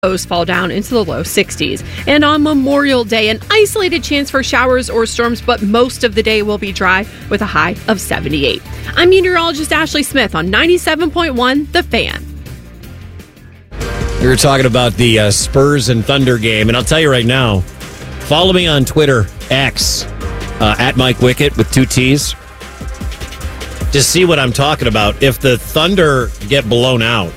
Lows fall down into the low 60s. And on Memorial Day, an isolated chance for showers or storms, but most of the day will be dry with a high of 78. I'm meteorologist Ashley Smith on 97.1 The Fan. We were talking about the Spurs and Thunder game, and I'll tell you right now, follow me on Twitter, X, at Mike Wickett with 2 T's, to see what I'm talking about. If the Thunder get blown out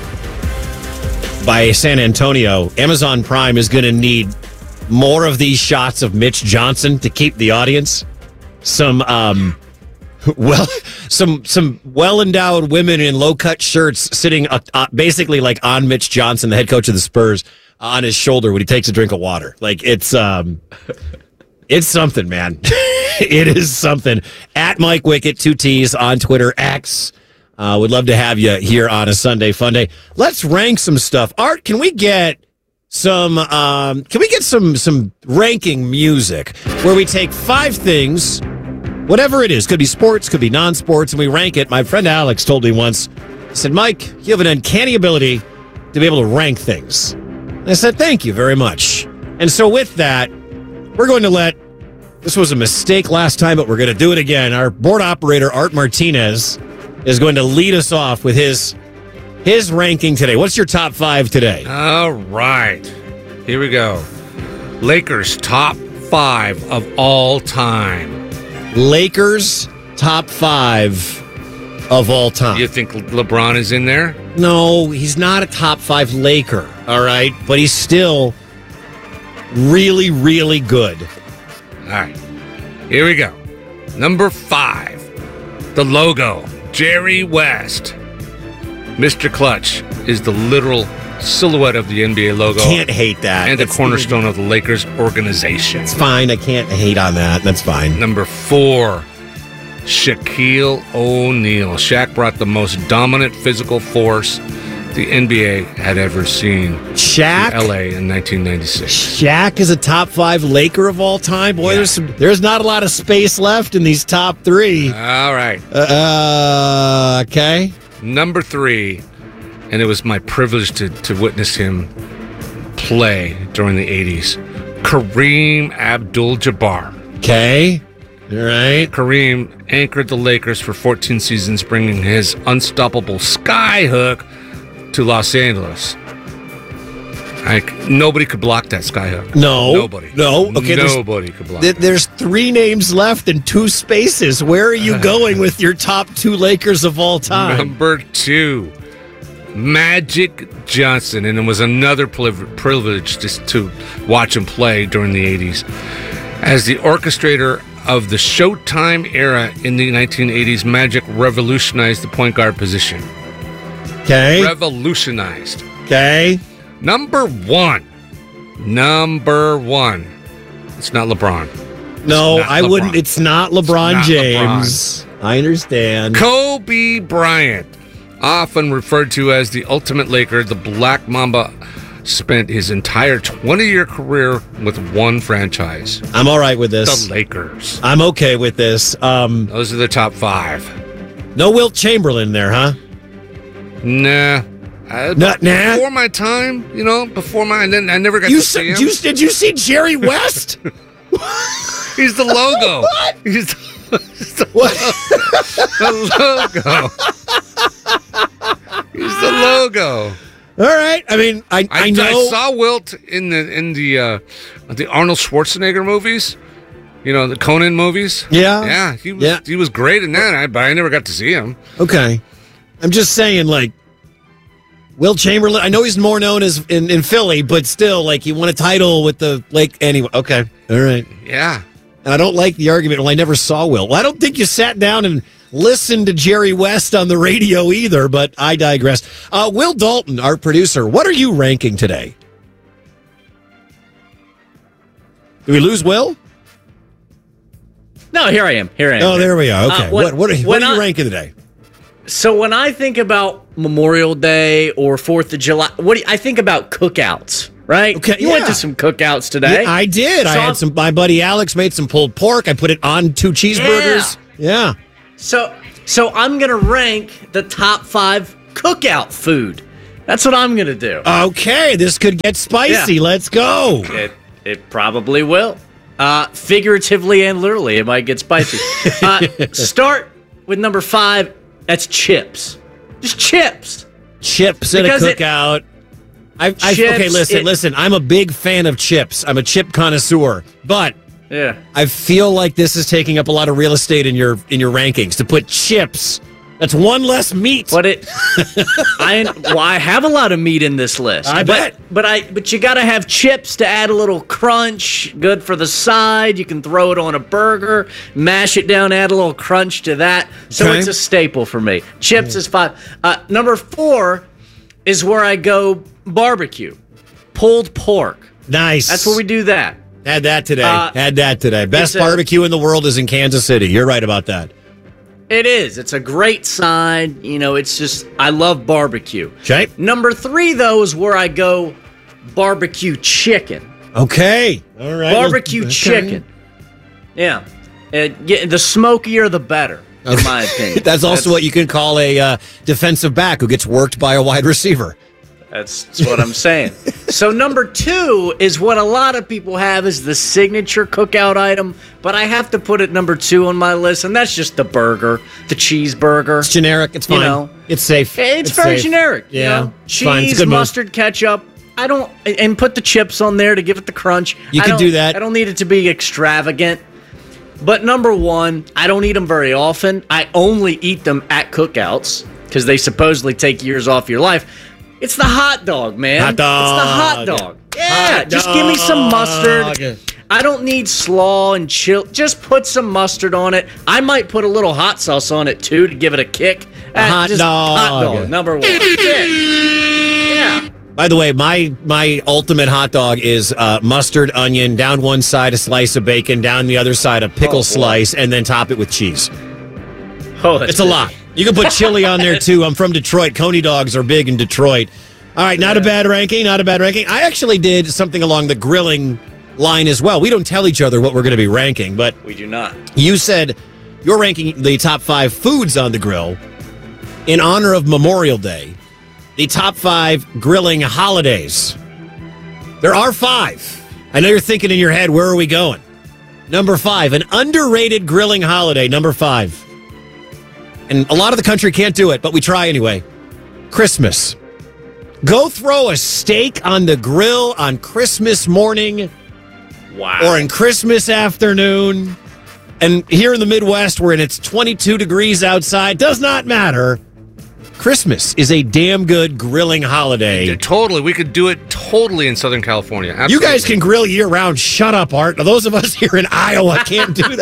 by San Antonio, Amazon Prime is going to need more of these shots of Mitch Johnson to keep the audience. Some well-endowed women in low-cut shirts sitting basically like on Mitch Johnson, the head coach of the Spurs, on his shoulder when he takes a drink of water. Like, it's something, man. It is something. At Mike Wickett, 2 T's on Twitter, X. Would love to have you here on a Sunday Fun Day. Let's rank some stuff. Art, can we get some ranking music where we take 5 things, whatever it is, could be sports, could be non-sports, and we rank it. My friend Alex told me once, he said, Mike, you have an uncanny ability to be able to rank things. And I said, thank you very much. And so with that, we're going to this was a mistake last time, but we're going to do it again. Our board operator, Art Martinez, is going to lead us off with his ranking today. What's your top 5 today? All right. Here we go. Lakers top 5 of all time. Lakers top 5 of all time. You think LeBron is in there? No, he's not a top 5 Laker, all right? But he's still really, really good. All right. Here we go. Number 5, the logo. Jerry West. Mr. Clutch is the literal silhouette of the NBA logo. Can't hate that. And the cornerstone of the Lakers organization. It's fine. I can't hate on that. That's fine. Number 4, Shaquille O'Neal. Shaq brought the most dominant physical force the NBA had ever seen. Shaq? In LA in 1996. Shaq is a top 5 Laker of all time? Boy, yeah. There's not a lot of space left in these top 3. All right. Okay. Number 3, and it was my privilege to witness him play during the 80s, Kareem Abdul-Jabbar. Okay. All right. Kareem anchored the Lakers for 14 seasons, bringing his unstoppable skyhook to Los Angeles. Nobody could block that skyhook. No. Nobody. No. Okay. Nobody could block it. There's 3 names left and 2 spaces. Where are you going with your top 2 Lakers of all time? Number 2, Magic Johnson. And it was another privilege just to watch him play during the 80s. As the orchestrator of the Showtime era in the 1980s, Magic revolutionized the point guard position. Okay. Revolutionized. Okay. Number 1. It's not LeBron. No, I wouldn't. It's not LeBron James. LeBron. I understand. Kobe Bryant, often referred to as the ultimate Laker, the Black Mamba spent his entire 20-year career with one franchise. I'm all right with this. The Lakers. I'm okay with this. Those are the top 5. No Wilt Chamberlain there, huh? Nah. Before my time, I never got to see him. Did you see Jerry West? He's the logo. What? He's the logo. He's the logo. All right. I mean, I know. I saw Wilt in the Arnold Schwarzenegger movies. The Conan movies. Yeah. Yeah. He was great in that, but I never got to see him. Okay. I'm just saying, Wilt Chamberlain, I know he's more known as in Philly, but still, he won a title with the Lake. Anyway, okay. All right. Yeah. And I don't like the argument, I never saw Wilt. Well, I don't think you sat down and listened to Jerry West on the radio either, but I digress. Will Dalton, our producer, what are you ranking today? Did we lose Will? No, here I am. Oh, there we are. Okay. What are you ranking today? So when I think about Memorial Day or 4th of July, I think about cookouts, right? Okay, you went to some cookouts today. Yeah, I did. So my buddy Alex made some pulled pork. I put it on 2 cheeseburgers. Yeah. So I'm going to rank the top 5 cookout food That's what I'm going to do. Okay, this could get spicy. Yeah. Let's go. It probably will. Figuratively and literally, it might get spicy. Start with number 5. That's chips. Just chips. Chips at a cookout. Okay, listen. I'm a big fan of chips. I'm a chip connoisseur, but yeah, I feel like this is taking up a lot of real estate in your rankings to put chips. That's one less meat. But I have a lot of meat in this list. I bet. But you got to have chips to add a little crunch. Good for the side. You can throw it on a burger, mash it down, add a little crunch to that. So it's a staple for me. Chips is 5. Number 4 is where I go barbecue, pulled pork. Nice. That's where we do that. Had that today. Best barbecue in the world is in Kansas City. You're right about that. It is. It's a great side. It's just, I love barbecue. Okay. Number 3, though, is where I go barbecue chicken. Okay. All right. Barbecue chicken. Yeah. The smokier, the better, in my opinion. That's also what you can call a defensive back who gets worked by a wide receiver. That's what I'm saying. So number 2 is what a lot of people have as the signature cookout item, but I have to put it number 2 on my list, and that's just the burger, the cheeseburger. It's generic. It's fine. It's safe. It's very safe. Generic. Yeah. Cheese, mustard, ketchup. And put the chips on there to give it the crunch. You can do that. I don't need it to be extravagant. But number 1, I don't eat them very often. I only eat them at cookouts because they supposedly take years off your life. It's the hot dog, man. Hot dog. It's the hot dog. Yeah, just give me some mustard. I don't need slaw and chill. Just put some mustard on it. I might put a little hot sauce on it, too, to give it a kick. Hot dog, number 1. Yeah. By the way, my ultimate hot dog is mustard, onion, down one side a slice of bacon, down the other side a pickle slice, and then top it with cheese. It's a lot. You can put chili on there, too. I'm from Detroit. Coney dogs are big in Detroit. All right, not a bad ranking. I actually did something along the grilling line as well. We don't tell each other what we're going to be ranking, but we do not. You said you're ranking the top 5 foods on the grill in honor of Memorial Day. The top 5 grilling holidays. There are 5. I know you're thinking in your head, where are we going? Number 5, an underrated grilling holiday. Number 5. And a lot of the country can't do it, but we try anyway. Christmas. Go throw a steak on the grill on Christmas morning. Wow. Or in Christmas afternoon. And here in the Midwest, where it's 22 degrees outside, does not matter. Christmas is a damn good grilling holiday. Yeah, totally. We could do it totally in Southern California. Absolutely. You guys can grill year-round. Shut up, Art. Those of us here in Iowa can't do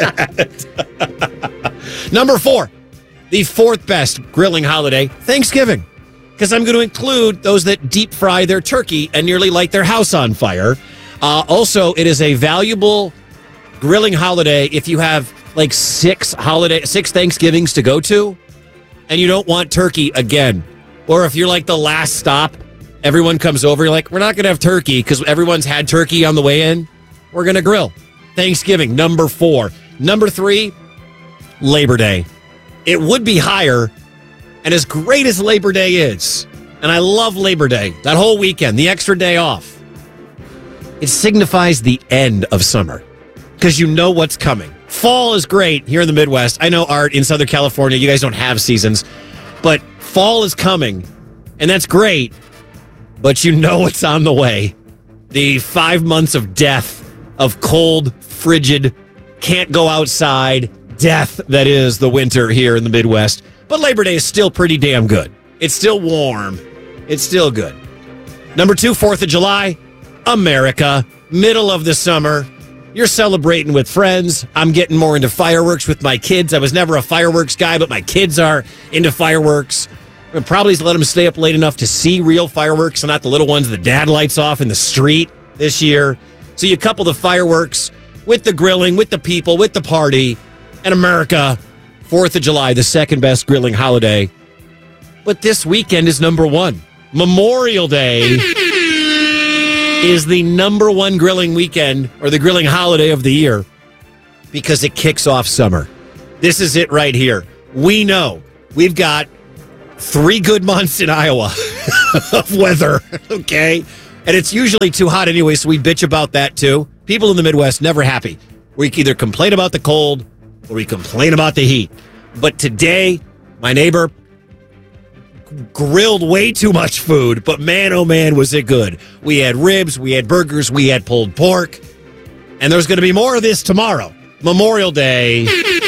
that. Number 4. The 4th best grilling holiday, Thanksgiving. Because I'm going to include those that deep fry their turkey and nearly light their house on fire. Also, it is a valuable grilling holiday if you have like 6 Thanksgivings to go to and you don't want turkey again. Or if you're like the last stop, everyone comes over, you're like, we're not going to have turkey because everyone's had turkey on the way in. We're going to grill. Thanksgiving, number 4. Number 3, Labor Day. It would be higher, and as great as Labor Day is, and I love Labor Day, that whole weekend, the extra day off, it signifies the end of summer because you know what's coming. Fall is great here in the Midwest. I know, Art, in Southern California, you guys don't have seasons, but fall is coming, and that's great, but you know what's on the way. The 5 months of death, of cold, frigid, can't go outside, death that is the winter here in the Midwest. But Labor Day is still pretty damn good. It's still warm. It's still good. Number 2, 4th of July, America, middle of the summer. You're celebrating with friends. I'm getting more into fireworks with my kids. I was never a fireworks guy, but my kids are into fireworks. We'll probably let them stay up late enough to see real fireworks and not the little ones that Dad lights off in the street this year. So you couple the fireworks with the grilling, with the people, with the party. And America, 4th of July, the 2nd best grilling holiday. But this weekend is number 1. Memorial Day is the number 1 grilling weekend or the grilling holiday of the year because it kicks off summer. This is it right here. We know we've got 3 good months in Iowa. of weather, okay? And it's usually too hot anyway, so we bitch about that too. People in the Midwest never happy. We either complain about the cold or we complain about the heat. But today, my neighbor grilled way too much food, but man, oh man, was it good. We had ribs, we had burgers, we had pulled pork, and there's going to be more of this tomorrow. Memorial Day,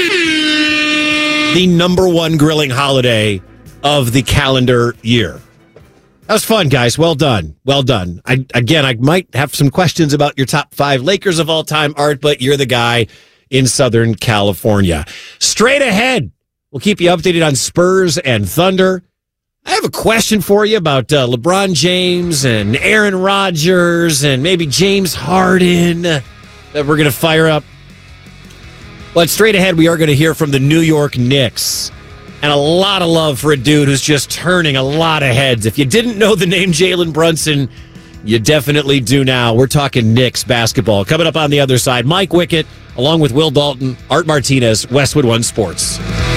the number one grilling holiday of the calendar year. That was fun, guys. Well done. Well done. I might have some questions about your top 5 Lakers of all time, Art, but you're the guy in Southern California. Straight ahead, we'll keep you updated on Spurs and Thunder. I have a question for you about LeBron James and Aaron Rodgers and maybe James Harden that we're going to fire up. But straight ahead, we are going to hear from the New York Knicks. And a lot of love for a dude who's just turning a lot of heads. If you didn't know the name Jalen Brunson, you definitely do now. We're talking Knicks basketball. Coming up on the other side, Mike Wickett, along with Will Dalton, Art Martinez, Westwood One Sports.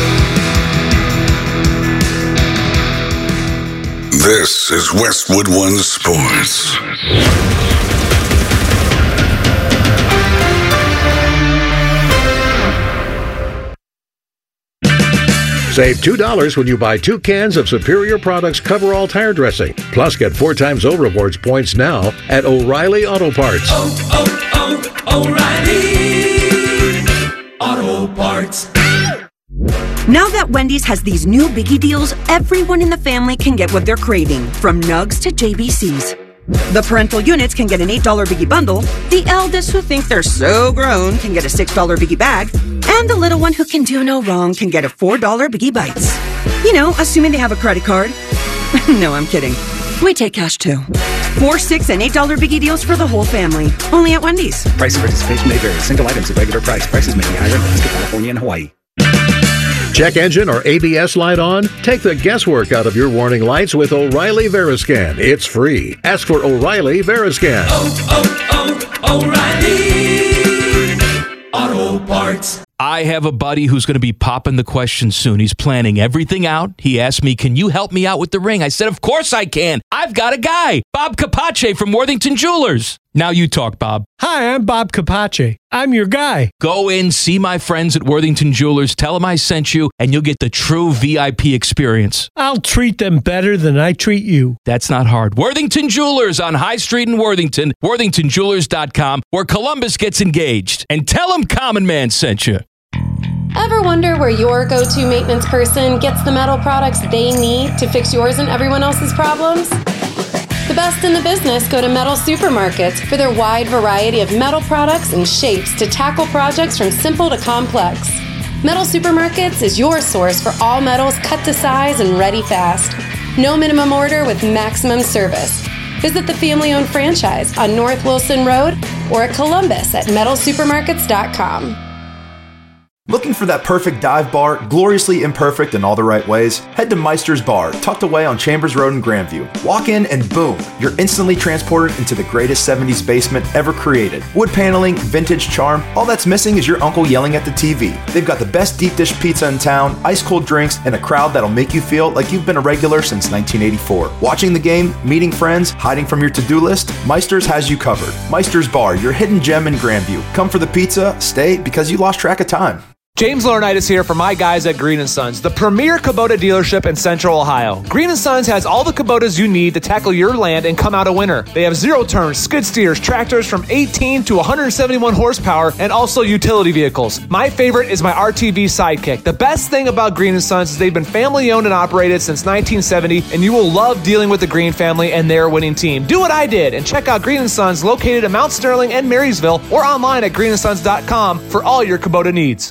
This is Westwood One Sports. Save $2 when you buy 2 cans of Superior Products Coverall Tire Dressing. Plus, get 4 times O-Rewards points now at O'Reilly Auto Parts. O'Reilly Auto Parts. Now that Wendy's has these new biggie deals, everyone in the family can get what they're craving, from nugs to JBCs. The parental units can get an $8 biggie bundle, the eldest who think they're so grown can get a $6 biggie bag, and the little one who can do no wrong can get a $4 biggie bites. You know, assuming they have a credit card. No, I'm kidding. We take cash too. 4, $6, and $8 biggie deals for the whole family. Only at Wendy's. Price and participation may vary. Single items at regular price. Prices may be higher in Alaska, California, and Hawaii. Check engine or ABS light on? Take the guesswork out of your warning lights with O'Reilly Veriscan. It's free. Ask for O'Reilly Veriscan. O'Reilly Auto Parts. I have a buddy who's going to be popping the question soon. He's planning everything out. He asked me, can you help me out with the ring? I said, of course I can. I've got a guy, Bob Capace from Worthington Jewelers. Now you talk, Bob. Hi, I'm Bob Capace. I'm your guy. Go in, see my friends at Worthington Jewelers, tell them I sent you, and you'll get the true VIP experience. I'll treat them better than I treat you. That's not hard. Worthington Jewelers on High Street in Worthington, worthingtonjewelers.com, where Columbus gets engaged. And tell them Common Man sent you. Ever wonder where your go-to maintenance person gets the metal products they need to fix yours and everyone else's problems? The best in the business go to Metal Supermarkets for their wide variety of metal products and shapes to tackle projects from simple to complex. Metal Supermarkets is your source for all metals cut to size and ready fast. No minimum order with maximum service. Visit the family-owned franchise on North Wilson Road or at Columbus at metalsupermarkets.com. Looking for that perfect dive bar, gloriously imperfect in all the right ways? Head to Meister's Bar, tucked away on Chambers Road in Grandview. Walk in and boom, you're instantly transported into the greatest 70s basement ever created. Wood paneling, vintage charm, all that's missing is your uncle yelling at the TV. They've got the best deep dish pizza in town, ice cold drinks, and a crowd that'll make you feel like you've been a regular since 1984. Watching the game, meeting friends, hiding from your to-do list, Meister's has you covered. Meister's Bar, your hidden gem in Grandview. Come for the pizza, stay because you lost track of time. James Laurinaitis here for my guys at Green & Sons, the premier Kubota dealership in Central Ohio. Green & Sons has all the Kubotas you need to tackle your land and come out a winner. They have zero-turn, skid steers, tractors from 18 to 171 horsepower, and also utility vehicles. My favorite is my RTV Sidekick. The best thing about Green & Sons is they've been family-owned and operated since 1970, and you will love dealing with the Green family and their winning team. Do what I did and check out Green & Sons located in Mount Sterling and Marysville or online at greenandsons.com for all your Kubota needs.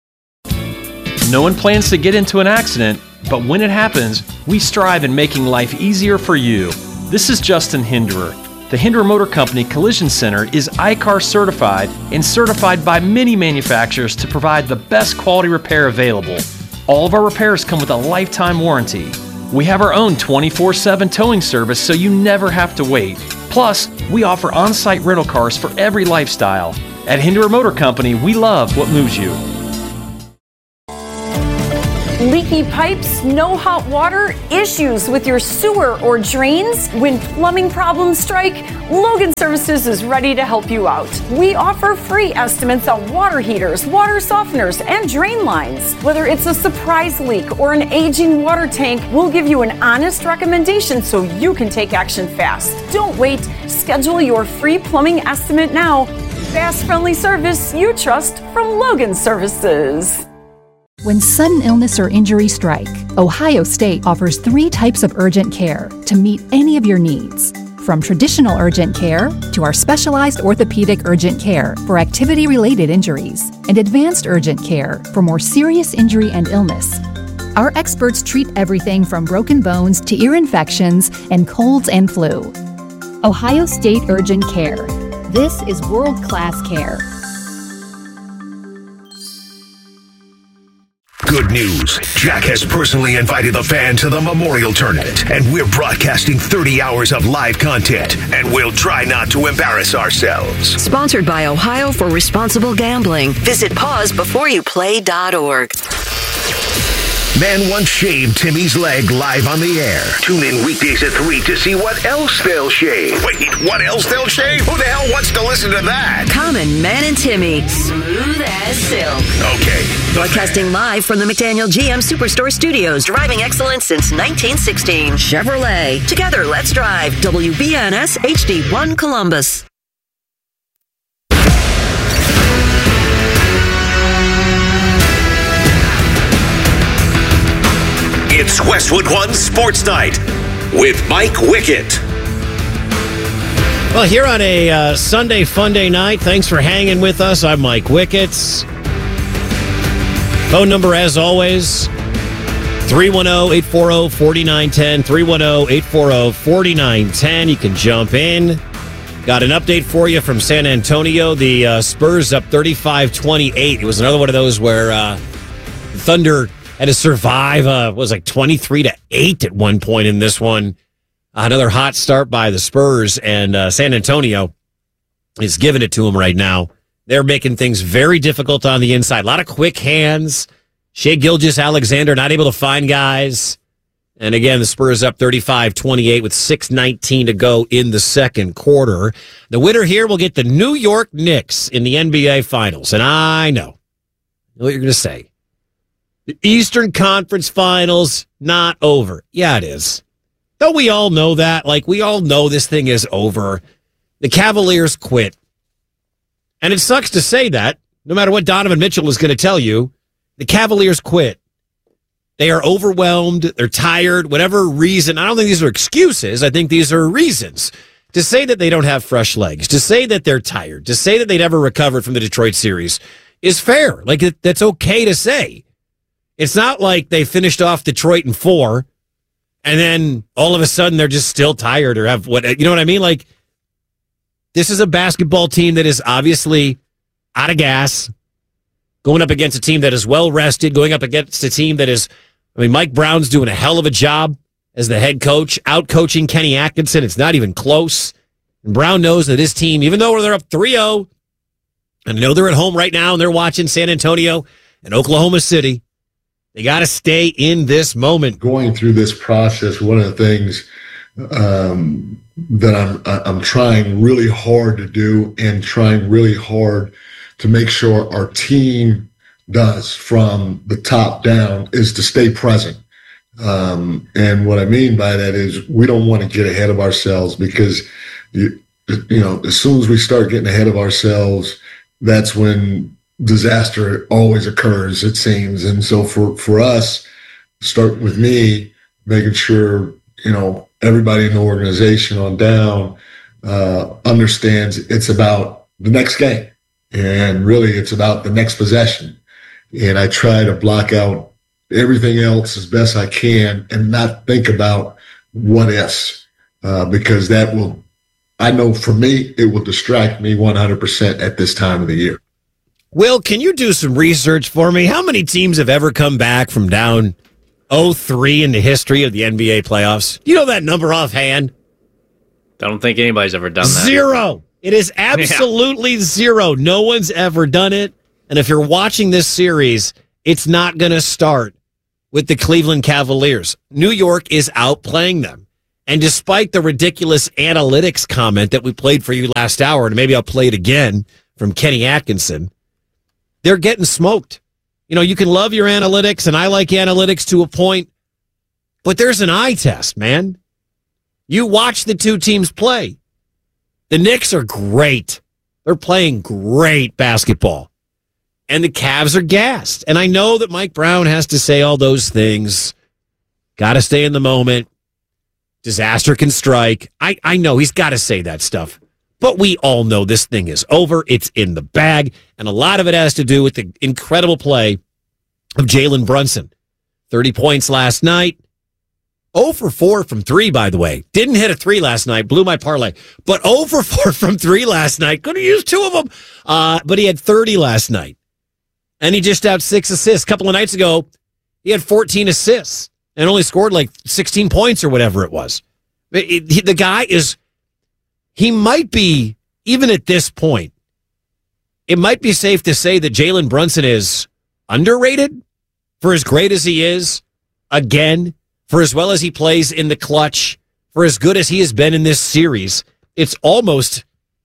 No one plans to get into an accident, but when it happens, we strive in making life easier for you. This is Justin Hinderer. The Hinderer Motor Company Collision Center is ICAR certified and certified by many manufacturers to provide the best quality repair available. All of our repairs come with a lifetime warranty. We have our own 24/7 towing service so you never have to wait. Plus, we offer on-site rental cars for every lifestyle. At Hinderer Motor Company, we love what moves you. Leaky pipes, no hot water, issues with your sewer or drains? When plumbing problems strike, Logan Services is ready to help you out. We offer free estimates on water heaters, water softeners, and drain lines. Whether it's a surprise leak or an aging water tank, we'll give you an honest recommendation so you can take action fast. Don't wait. Schedule your free plumbing estimate now. Fast, friendly service you trust from Logan Services. When sudden illness or injury strike, Ohio State offers 3 types of urgent care to meet any of your needs. From traditional urgent care to our specialized orthopedic urgent care for activity-related injuries and advanced urgent care for more serious injury and illness. Our experts treat everything from broken bones to ear infections and colds and flu. Ohio State Urgent Care. This is world-class care. Good news. Jack has personally invited the fan to the Memorial Tournament, and we're broadcasting 30 hours of live content, and we'll try not to embarrass ourselves. Sponsored by Ohio for Responsible Gambling. Visit pausebeforeyouplay.org. Man once shaved Timmy's leg live on the air. Tune in weekdays at 3 to see what else they'll shave. Wait, what else they'll shave? Who the hell wants to listen to that? Common Man and Timmy. Smooth as silk. Okay. Broadcasting live from the McDaniel GM Superstore Studios. Driving excellence since 1916. Chevrolet. Together, let's drive. WBNS HD1 Columbus. It's Westwood One Sports Night with Mike Wickett. Well, here on a Sunday Fun Day night, thanks for hanging with us. I'm Mike Wickett. Phone number, as always, 310-840-4910, 310-840-4910. You can jump in. Got an update for you from San Antonio. The Spurs up 35-28. It was another one of those where Thunder had to survive, was like 23-8 at one point in this one. Another hot start by the Spurs, and San Antonio is giving it to them right now. They're making things very difficult on the inside. A lot of quick hands. Shai Gilgeous-Alexander not able to find guys. And again, the Spurs up 35-28 with 6:19 to go in the second quarter. The winner here will get the New York Knicks in the NBA Finals. And I know what you're going to say. The Eastern Conference Finals, not over. Yeah, it is. Though we all know that. Like, we all know this thing is over. The Cavaliers quit. And it sucks to say that, no matter what Donovan Mitchell is going to tell you, the Cavaliers quit. They are overwhelmed. They're tired. Whatever reason. I don't think these are excuses. I think these are reasons. To say that they don't have fresh legs, to say that they're tired, to say that they never recovered from the Detroit series is fair. Like, that's okay to say. It's not like they finished off Detroit in 4 and then all of a sudden they're just still tired or have what, you know what I mean? Like, this is a basketball team that is obviously out of gas, going up against a team that is well rested, going up against a team that is, I mean, Mike Brown's doing a hell of a job as the head coach, out coaching Kenny Atkinson. It's not even close. And Brown knows that his team, even though they're up 3-0, and I know they're at home right now and they're watching San Antonio and Oklahoma City, they got to stay in this moment. Going through this process, one of the things that I'm trying really hard to do and trying really hard to make sure our team does from the top down is to stay present. And what I mean by that is we don't want to get ahead of ourselves because, you know, as soon as we start getting ahead of ourselves, that's when disaster always occurs, it seems. And so for us, starting with me, making sure, you know, everybody in the organization on down understands it's about the next game. And really it's about the next possession. And I try to block out everything else as best I can and not think about what ifs, because that will, I know for me, it will distract me 100% at this time of the year. Will, can you do some research for me? How many teams have ever come back from down 0-3 in the history of the NBA playoffs? Do you know that number offhand? I don't think anybody's ever done that. 0. It is absolutely 0. No one's ever done it. And if you're watching this series, it's not going to start with the Cleveland Cavaliers. New York is outplaying them. And despite the ridiculous analytics comment that we played for you last hour, and maybe I'll play it again from Kenny Atkinson, they're getting smoked. You know, you can love your analytics, and I like analytics to a point, but there's an eye test, man. You watch the two teams play. The Knicks are great. They're playing great basketball. And the Cavs are gassed. And I know that Mike Brown has to say all those things. Got to stay in the moment. Disaster can strike. I know he's got to say that stuff. But we all know this thing is over. It's in the bag. And a lot of it has to do with the incredible play of Jalen Brunson. 30 points last night. 0 for 4 from 3, by the way. Didn't hit a 3 last night. Blew my parlay. But 0 for 4 from 3 last night. Could have used 2 of them. But he had 30 last night. And he dished out 6 assists. A couple of nights ago, he had 14 assists. And only scored like 16 points or whatever it was. The guy is, he might be, even at this point, it might be safe to say that Jalen Brunson is underrated for as great as he is, again, for as well as he plays in the clutch, for as good as he has been in this series. It's almost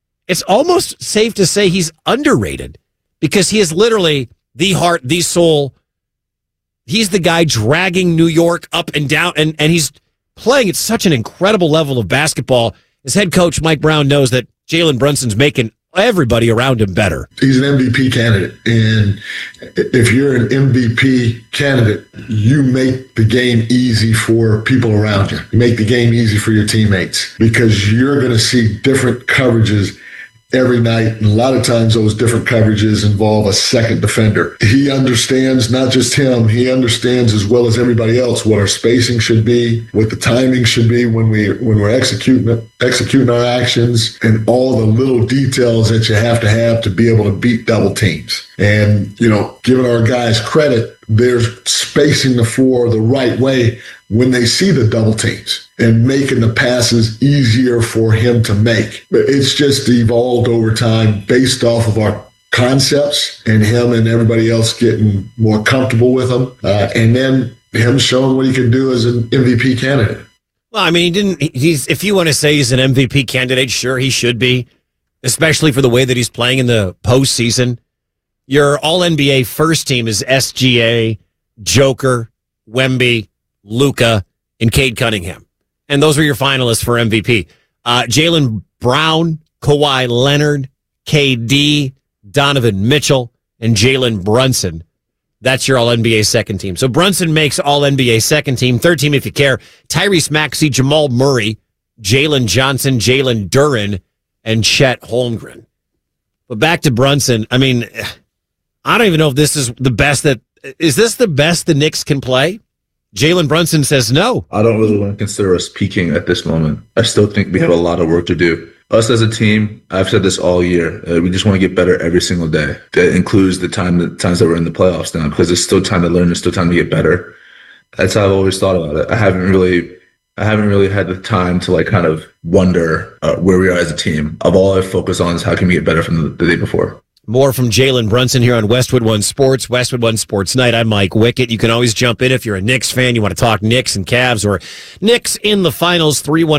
safe to say he's underrated because he is literally the heart, the soul. He's the guy dragging New York up and down, and he's playing at such an incredible level of basketball. His head coach, Mike Brown, knows that Jalen Brunson's making everybody around him better. He's an MVP candidate, and if you're an MVP candidate, you make the game easy for people around you. You make the game easy for your teammates because you're going to see different coverages every night, and a lot of times those different coverages involve a second defender. He understands, not just him, he understands as well as everybody else what our spacing should be, what the timing should be when we're executing our actions, and all the little details that you have to be able to beat double teams. And, you know, giving our guys credit, they're spacing the floor the right way when they see the double teams and making the passes easier for him to make. But it's just evolved over time based off of our concepts and him and everybody else getting more comfortable with them. And then him showing what he can do as an MVP candidate. Well, I mean, if you want to say he's an MVP candidate, sure, he should be, especially for the way that he's playing in the postseason. Your All-NBA first team is SGA, Joker, Wemby, Luka, and Cade Cunningham. And those are your finalists for MVP. Jaylen Brown, Kawhi Leonard, KD, Donovan Mitchell, and Jalen Brunson. That's your All-NBA second team. So Brunson makes All-NBA second team. Third team, if you care, Tyrese Maxey, Jamal Murray, Jalen Johnson, Jalen Duren, and Chet Holmgren. But back to Brunson, I mean, I don't even know if this is the best is this the best the Knicks can play? Jalen Brunson says no. I don't really want to consider us peaking at this moment. I still think we have a lot of work to do. Us as a team, I've said this all year, we just want to get better every single day. That includes the times that we're in the playoffs now, because it's still time to learn, it's still time to get better. That's how I've always thought about it. I haven't really had the time to like kind of wonder where we are as a team. All I focus on is how can we get better from the day before. More from Jalen Brunson here on Westwood One Sports, Westwood One Sports Night. I'm Mike Wickett. You can always jump in if you're a Knicks fan. You want to talk Knicks and Cavs or Knicks in the finals,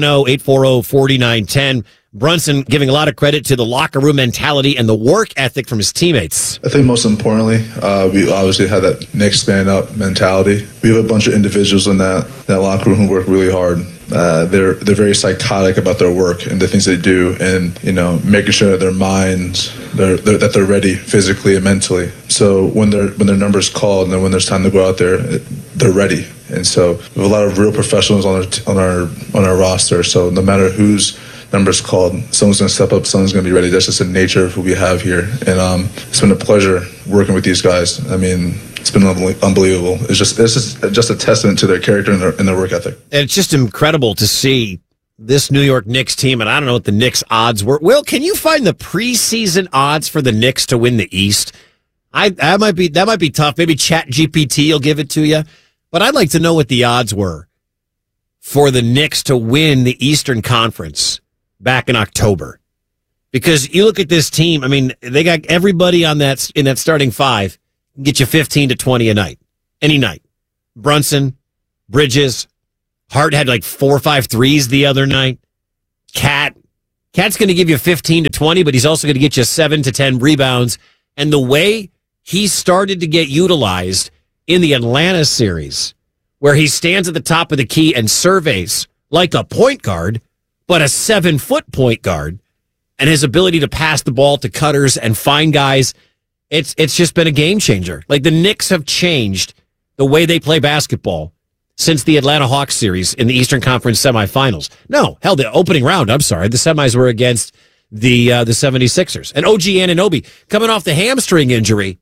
310-840-4910. Brunson giving a lot of credit to the locker room mentality and the work ethic from his teammates. I think most importantly, we obviously have that Knicks stand up mentality. We have a bunch of individuals in that locker room who work really hard. They're very psychotic about their work and the things they do, and making sure that their minds that they're ready physically and mentally. So when their number's called and then when there's time to go out there, they're ready. And so we have a lot of real professionals on our roster. So no matter whose number's called, someone's going to step up, someone's going to be ready. That's just the nature of who we have here. And it's been a pleasure working with these guys. I mean, it's been unbelievable. It's just a testament to their character and their work ethic. And it's just incredible to see this New York Knicks team, and I don't know what the Knicks odds were. Will, can you find the preseason odds for the Knicks to win the East? That might be tough. Maybe ChatGPT will give it to you. But I'd like to know what the odds were for the Knicks to win the Eastern Conference back in October. Because you look at this team, I mean, they got everybody in that starting five, get you 15 to 20 a night, any night. Brunson, Bridges. Hart had like 4 or 5 threes the other night. Cat's going to give you 15 to 20, but he's also going to get you 7 to 10 rebounds. And the way he started to get utilized in the Atlanta series, where he stands at the top of the key and surveys like a point guard, but a 7-foot point guard, and his ability to pass the ball to cutters and find guys, it's just been a game changer. Like, the Knicks have changed the way they play basketball since the Atlanta Hawks series in the Eastern Conference semifinals. No, hell, the opening round, I'm sorry. The semis were against the 76ers. And OG Anunoby, coming off the hamstring injury,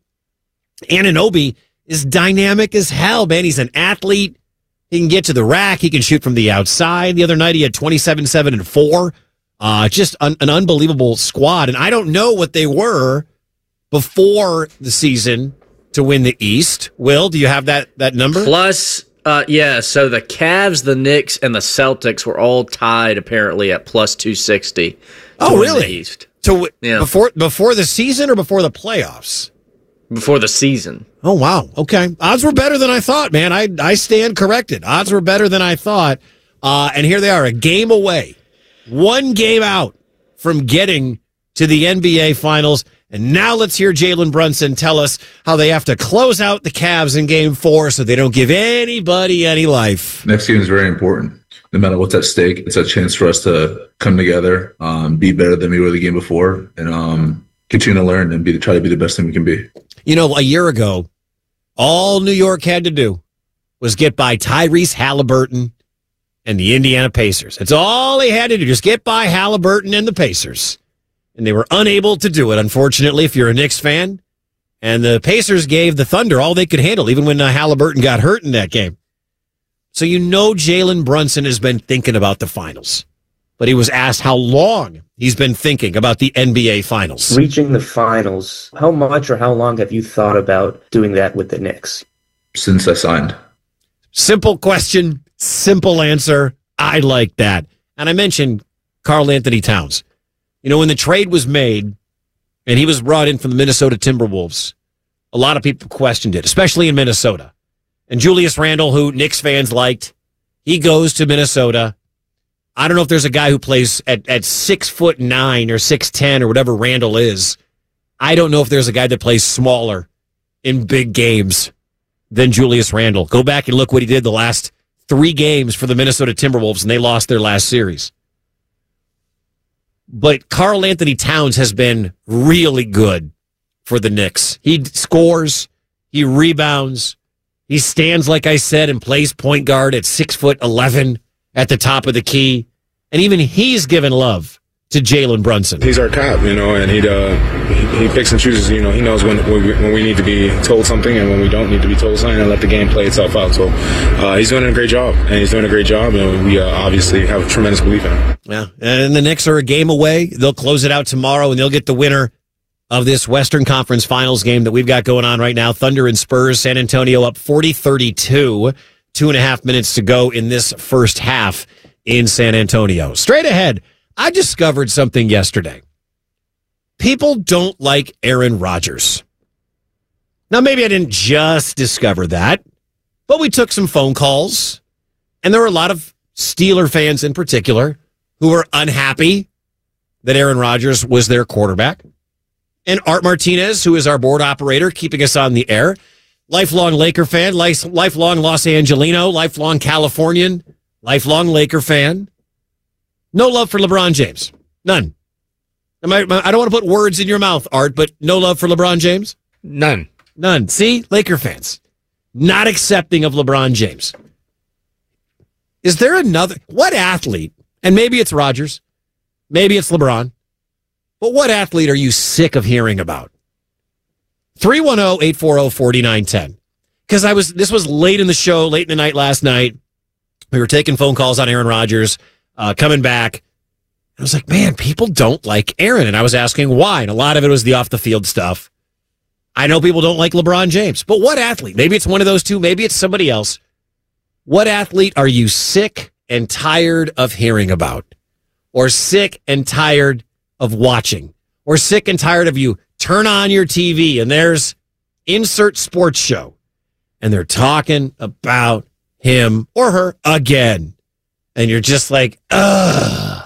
Anunoby is dynamic as hell, man. He's an athlete. He can get to the rack. He can shoot from the outside. The other night, he had 27, 7, and 4. Just an unbelievable squad. And I don't know what they were before the season to win the East. Will, do you have that number? Plus, so the Cavs, the Knicks, and the Celtics were all tied apparently at plus 260. Oh, really? The East. Before the season or before the playoffs? Before the season. Oh, wow. Okay. Odds were better than I thought, man. I stand corrected. Odds were better than I thought. And here they are, a game away. 1 game out from getting to the NBA Finals. And now let's hear Jalen Brunson tell us how they have to close out the Cavs in Game 4 so they don't give anybody any life. Next game is very important. No matter what's at stake, it's a chance for us to come together, be better than we were the game before, and continue to learn and try to be the best thing we can be. You know, a year ago, all New York had to do was get by Tyrese Halliburton and the Indiana Pacers. It's all he had to do, just get by Halliburton and the Pacers. And they were unable to do it, unfortunately, if you're a Knicks fan. And the Pacers gave the Thunder all they could handle, even when Halliburton got hurt in that game. So you know Jalen Brunson has been thinking about the finals. But he was asked how long he's been thinking about the NBA Finals. Reaching the finals, how much or how long have you thought about doing that with the Knicks? Since I signed. Simple question, simple answer. I like that. And I mentioned Karl Anthony Towns. You know, when the trade was made and he was brought in from the Minnesota Timberwolves, a lot of people questioned it, especially in Minnesota. And Julius Randle, who Knicks fans liked, he goes to Minnesota. I don't know if there's a guy who plays at 6'9" or 6'10" or whatever Randle is. I don't know if there's a guy that plays smaller in big games than Julius Randle. Go back and look what he did the last 3 games for the Minnesota Timberwolves, and they lost their last series. But Karl Anthony Towns has been really good for the Knicks. He scores, he rebounds, he stands, like I said, and plays point guard at 6'11" at the top of the key. And even he's given love to Jalen Brunson. He's our cop, and he picks and chooses. He knows when we need to be told something and when we don't need to be told something, and let the game play itself out. So he's doing a great job, and we obviously have a tremendous belief in him. Yeah, and the Knicks are a game away. They'll close it out tomorrow, and they'll get the winner of this Western Conference Finals game that we've got going on right now. Thunder and Spurs, San Antonio up 40-32. 2.5 minutes to go in this first half in San Antonio. Straight ahead, I discovered something yesterday. People don't like Aaron Rodgers. Now, maybe I didn't just discover that, but we took some phone calls, and there were a lot of Steeler fans in particular who were unhappy that Aaron Rodgers was their quarterback. And Art Martinez, who is our board operator, keeping us on the air, lifelong Laker fan, lifelong Los Angelino, lifelong Californian, lifelong Laker fan. No love for LeBron James. None. I don't want to put words in your mouth, Art, but no love for LeBron James? None. See? Laker fans. Not accepting of LeBron James. Is there another... What athlete, and maybe it's Rodgers, maybe it's LeBron, but what athlete are you sick of hearing about? 310-840-4910. Because this was late in the show, late in the night last night. We were taking phone calls on Aaron Rodgers, coming back. I was like, man, people don't like Aaron. And I was asking why. And a lot of it was the off-the-field stuff. I know people don't like LeBron James. But what athlete? Maybe it's one of those two. Maybe it's somebody else. What athlete are you sick and tired of hearing about? Or sick and tired of watching? Or sick and tired of you turn on your TV and there's insert sports show. and they're talking about him or her again. And you're just like, ugh.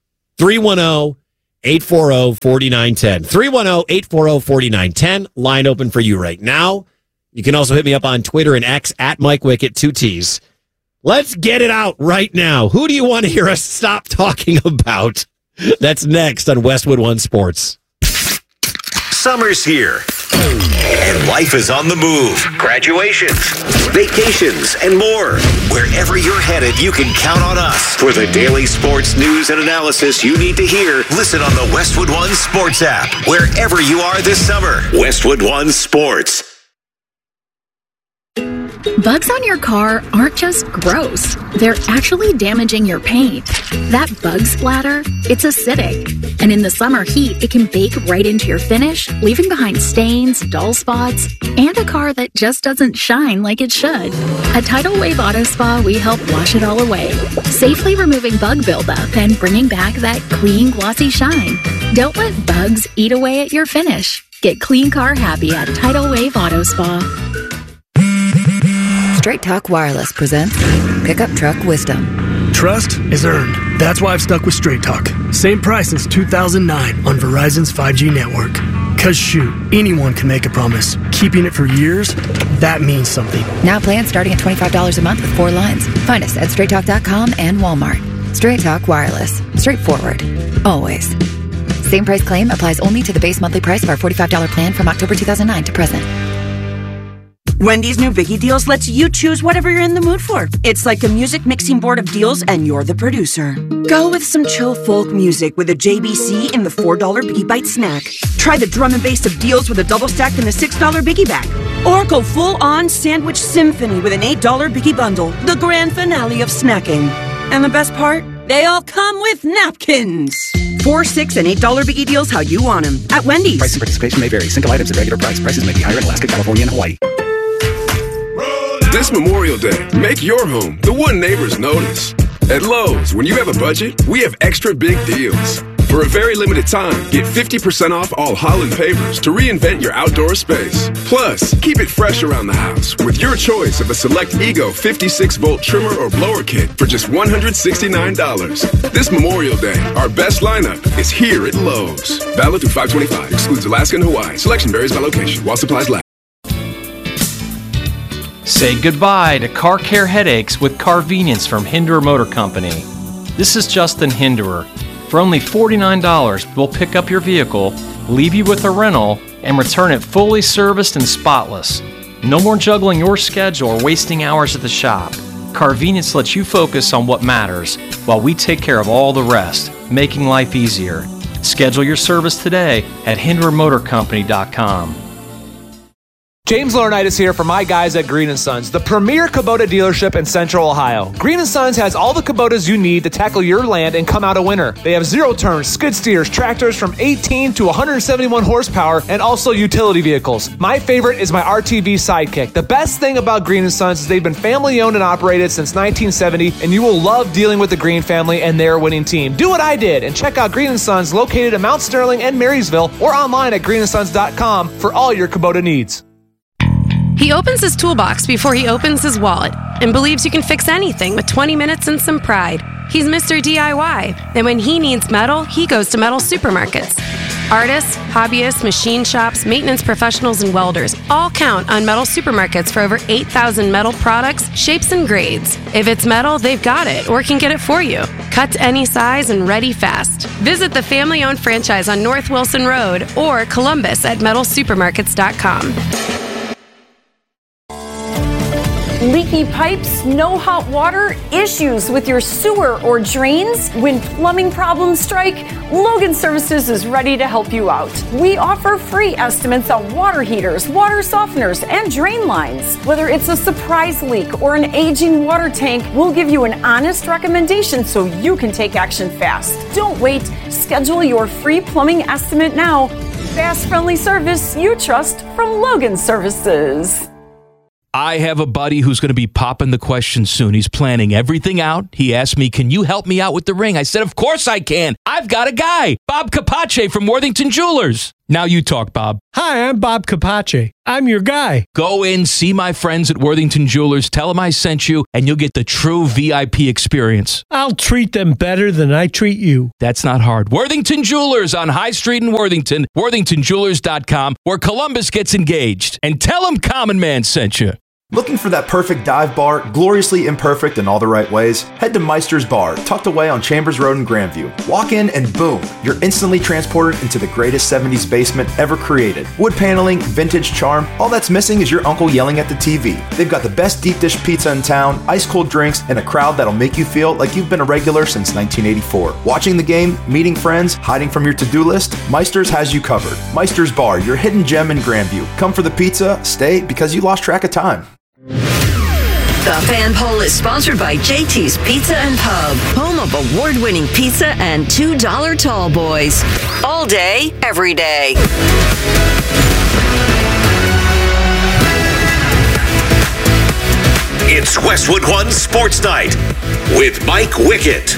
310-840-4910. 310-840-4910. Line open for you right now. You can also hit me up on Twitter and X at Mike Wickett, 2 T's. Let's get it out right now. Who do you want to hear us stop talking about? That's next on Westwood One Sports. Summer's here, and life is on the move. Graduations, vacations, and more. Wherever you're headed, you can count on us. For the daily sports news and analysis you need to hear, listen on the Westwood One Sports app. Wherever you are this summer, Westwood One Sports. Bugs on your car aren't just gross. They're actually damaging your paint. That bug splatter, it's acidic. And in the summer heat, it can bake right into your finish, leaving behind stains, dull spots, and a car that just doesn't shine like it should. At Tidal Wave Auto Spa, we help wash it all away, safely removing bug buildup and bringing back that clean, glossy shine. Don't let bugs eat away at your finish. Get clean car happy at Tidal Wave Auto Spa. Straight Talk Wireless presents Pickup Truck Wisdom. Trust is earned. That's why I've stuck with Straight Talk. Same price since 2009 on Verizon's 5G network. Cause shoot, anyone can make a promise. Keeping it for years, that means something. Now plans starting at $25 a month with 4 lines. Find us at straighttalk.com and Walmart. Straight Talk Wireless. Straightforward. Always. Same price claim applies only to the base monthly price of our $45 plan from October 2009 to present. Wendy's new Biggie Deals lets you choose whatever you're in the mood for. It's like a music mixing board of deals, and you're the producer. Go with some chill folk music with a JBC in the $4 Biggie Bite snack. Try the drum and bass of deals with a double stack in the $6 Biggie Bag. Or go full-on sandwich symphony with an $8 Biggie Bundle, the grand finale of snacking. And the best part? They all come with napkins. $4, $6, and $8 Biggie Deals how you want them. At Wendy's. Price and participation may vary. Single items at regular price. Prices may be higher in Alaska, California, and Hawaii. This Memorial Day, make your home the one neighbors notice. At Lowe's, when you have a budget, we have extra big deals. For a very limited time, get 50% off all Holland pavers to reinvent your outdoor space. Plus, keep it fresh around the house with your choice of a select Ego 56-volt trimmer or blower kit for just $169. This Memorial Day, our best lineup is here at Lowe's. Valid through 5/25. Excludes Alaska and Hawaii. Selection varies by location while supplies last. Say goodbye to car care headaches with Carvenience from Hinderer Motor Company. This is Justin Hinderer. For only $49, we'll pick up your vehicle, leave you with a rental, and return it fully serviced and spotless. No more juggling your schedule or wasting hours at the shop. Carvenience lets you focus on what matters while we take care of all the rest, making life easier. Schedule your service today at HindererMotorCompany.com. James Laurinaitis here for my guys at Green & Sons, the premier Kubota dealership in Central Ohio. Green & Sons has all the Kubotas you need to tackle your land and come out a winner. They have zero-turn skid steers, tractors from 18 to 171 horsepower, and also utility vehicles. My favorite is my RTV Sidekick. The best thing about Green & Sons is they've been family-owned and operated since 1970, and you will love dealing with the Green family and their winning team. Do what I did and check out Green & Sons located in Mount Sterling and Marysville or online at greenandsons.com for all your Kubota needs. He opens his toolbox before he opens his wallet and believes you can fix anything with 20 minutes and some pride. He's Mr. DIY, and when he needs metal, he goes to Metal Supermarkets. Artists, hobbyists, machine shops, maintenance professionals, and welders all count on Metal Supermarkets for over 8,000 metal products, shapes, and grades. If it's metal, they've got it or can get it for you. Cut to any size and ready fast. Visit the family-owned franchise on North Wilson Road or Columbus at metalsupermarkets.com. Leaky pipes, no hot water, issues with your sewer or drains? When plumbing problems strike, Logan Services is ready to help you out. We offer free estimates on water heaters, water softeners, and drain lines. Whether it's a surprise leak or an aging water tank, we'll give you an honest recommendation so you can take action fast. Don't wait. Schedule your free plumbing estimate now. Fast, friendly service you trust from Logan Services. I have a buddy who's going to be popping the question soon. He's planning everything out. He asked me, can you help me out with the ring? I said, of course I can. I've got a guy, Bob Capace from Worthington Jewelers. Now you talk, Bob. Hi, I'm Bob Capace. I'm your guy. Go in, see my friends at Worthington Jewelers, tell them I sent you, and you'll get the true VIP experience. I'll treat them better than I treat you. That's not hard. Worthington Jewelers on High Street in Worthington, worthingtonjewelers.com, where Columbus gets engaged. And tell them Common Man sent you. Looking for that perfect dive bar, gloriously imperfect in all the right ways? Head to Meister's Bar, tucked away on Chambers Road in Grandview. Walk in and boom, you're instantly transported into the greatest 70s basement ever created. Wood paneling, vintage charm, all that's missing is your uncle yelling at the TV. They've got the best deep dish pizza in town, ice cold drinks, and a crowd that'll make you feel like you've been a regular since 1984. Watching the game, meeting friends, hiding from your to-do list, Meister's has you covered. Meister's Bar, your hidden gem in Grandview. Come for the pizza, stay because you lost track of time. The Fan Poll is sponsored by JT's Pizza and Pub, home of award-winning pizza and $2 tall boys. All day, every day. It's Westwood One Sports Night with Mike Wickett.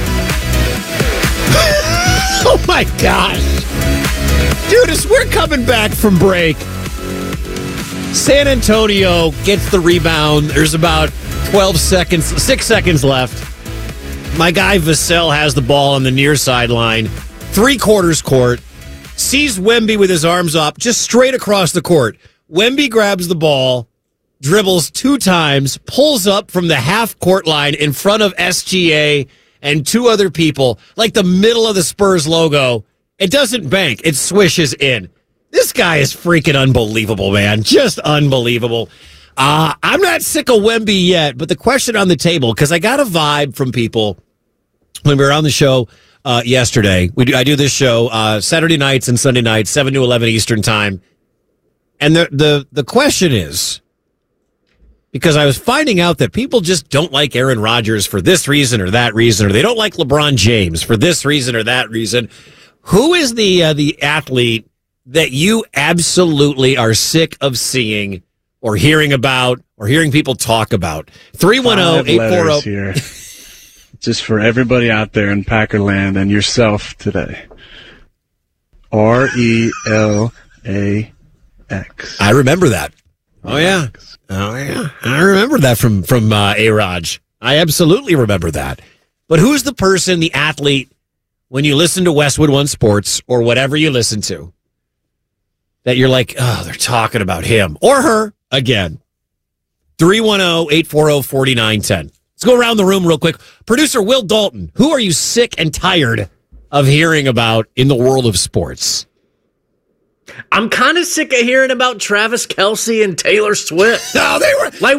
Oh my gosh. Dude, as we're coming back from break, San Antonio gets the rebound. There's about 6 seconds left. My guy Vassell has the ball on the near sideline, 3/4 court, sees Wemby with his arms up, just straight across the court. Wemby grabs the ball, dribbles 2 times, pulls up from the half-court line in front of SGA and 2 other people, like the middle of the Spurs logo. It doesn't bank. It swishes in. This guy is freaking unbelievable, man. Just unbelievable. I'm not sick of Wemby yet, but the question on the table, because I got a vibe from people when we were on the show yesterday. I do this show Saturday nights and Sunday nights, 7 to 11 Eastern time. And the question is, because I was finding out that people just don't like Aaron Rodgers for this reason or that reason, or they don't like LeBron James for this reason or that reason. Who is the athlete that you absolutely are sick of seeing or hearing about or hearing people talk about? 310-840 here. Just for everybody out there in Packerland and yourself today. RELAX. I remember that. Oh yeah. I remember that from A-Raj. I absolutely remember that. But who's the person, the athlete, when you listen to Westwood One Sports or whatever you listen to, that you're like, oh, they're talking about him or her again? 310-840-4910. Let's go around the room real quick. Producer Will Dalton, who are you sick and tired of hearing about in the world of sports? I'm kind of sick of hearing about Travis Kelce and Taylor Swift. No, they were like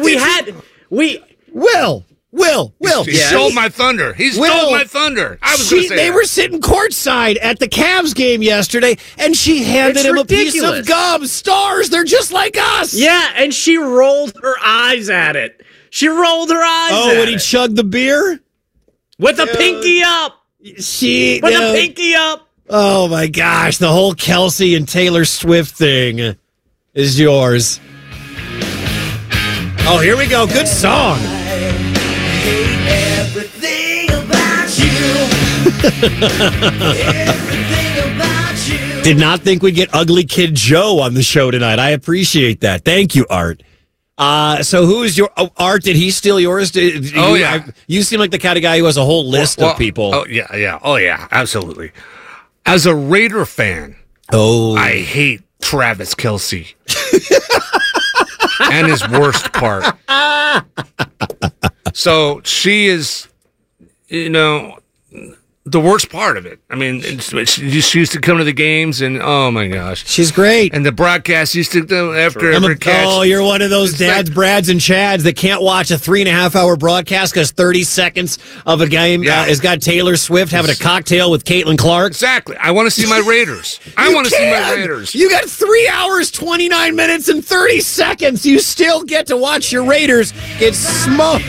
Will. He stole my thunder. He stole my thunder. I was going to say they were sitting courtside at the Cavs game yesterday, and she handed him a piece of gum. Stars, they're just like us. Yeah, and she rolled her eyes at it. Oh, when he chugged the beer? With a pinky up. A pinky up. Oh, my gosh. The whole Kelce and Taylor Swift thing is yours. Oh, here we go. Good song. Everything about you. Everything about you. Did not think we'd get Ugly Kid Joe on the show tonight. I appreciate that. Thank you, Art. So who is your Art? Did he steal yours? You seem like the kind of guy who has a whole list of people. Oh yeah, absolutely. As a Raider fan, I hate Travis Kelce and his worst part. So she is, the worst part of it. I mean, she used to come to the games, and oh my gosh, she's great. And the broadcast used to after every catch. Oh, you're one of those dads, Brads, and Chads that can't watch a 3.5-hour broadcast because 30 seconds of a game has got Taylor Swift having a cocktail with Caitlin Clark. Exactly. I want to see my Raiders. I want to see my Raiders. You got 3 hours, 29 minutes, and 30 seconds. You still get to watch your Raiders get smoked.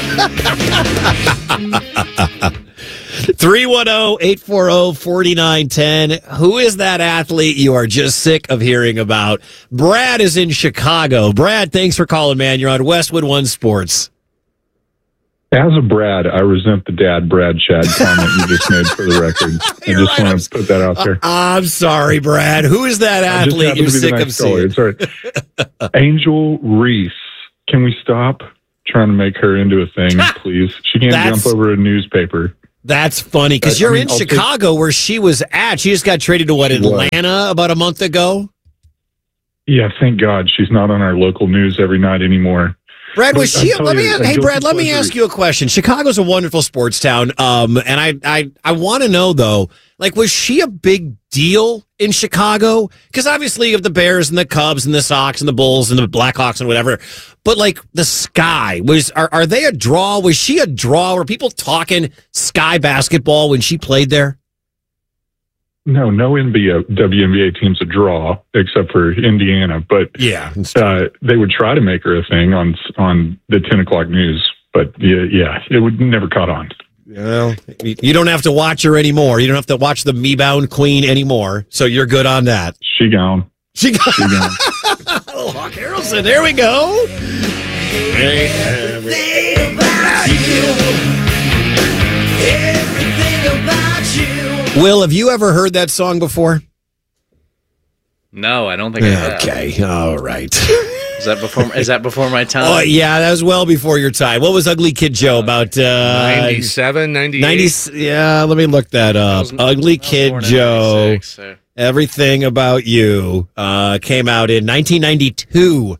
310-840-4910. Who is that athlete you are just sick of hearing about? Brad is in Chicago. Brad, thanks for calling, man. You're on Westwood One Sports. As a Brad, I resent the dad Brad Chad comment you just made for the record. I just want to put that out there. I'm sorry, Brad. Who is that athlete you're sick of seeing? It's all right. Angel Reese. Can we stop trying to make her into a thing, please? She can't jump over a newspaper. That's funny because you're in Chicago where she was at. She just got traded to Atlanta about a month ago? Yeah, thank God she's not on our local news every night anymore. Brad, was she? Brad, let me ask you a question. Chicago's a wonderful sports town, and I want to know though, like, was she a big deal in Chicago? Because obviously, you have the Bears and the Cubs and the Sox and the Bulls and the Blackhawks and whatever. But like the Sky, are they a draw? Was she a draw? Were people talking Sky basketball when she played there? No WNBA team's a draw except for Indiana, but yeah, they would try to make her a thing on the 10 o'clock news, but yeah, it would never caught on. Well, you don't have to watch her anymore. You don't have to watch the Me-Bound Queen anymore, so you're good on that. She gone. She gone. Oh, Hawk Harrelson, there we go. Everything about you. Everything about you. Will, have you ever heard that song before? No, I don't think I have. Okay, all right. Is that before my time? Oh, yeah, that was well before your time. What was Ugly Kid Joe about? 97, 98? 90, yeah, let me look that up. Ugly Kid Joe, Everything About You, came out in 1992.